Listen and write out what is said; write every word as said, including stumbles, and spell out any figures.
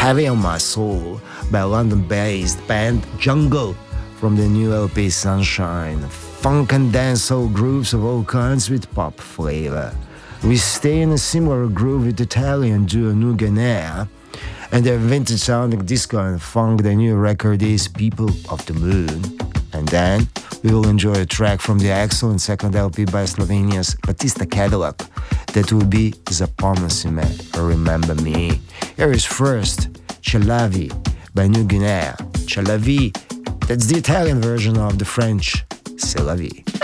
Heavy on My Soul by London-based band Jungle from the new L P Sunshine. Funk and dancehall grooves of all kinds with pop flavor. We stay in a similar groove with Italian duo New Guinea, and their vintage sounding disco and funk. The new record is People of the Moon. And then we will enjoy a track from the excellent second L P by Slovenia's Batista Cadillac. That will be Zapomni me or Remember Me. Here is first Chalavi by New Guinea. Chalavi, that's the Italian version of the French C'est la vie.